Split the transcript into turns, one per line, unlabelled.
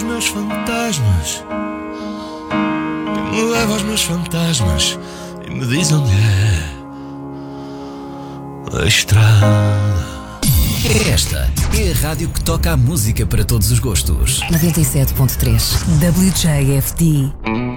aos meus fantasmas, quem me leva aos meus fantasmas e me diz onde é a estrada.
Esta é a rádio que toca a música para todos os gostos.
97.3 WJFD.